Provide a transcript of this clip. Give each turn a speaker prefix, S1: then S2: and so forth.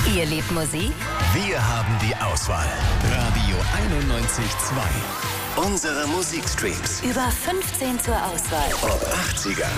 S1: Ihr liebt Musik?
S2: Wir haben die Auswahl. Radio 91.2. Unsere Musikstreams.
S1: Über 15 zur Auswahl.
S2: Ob 80er,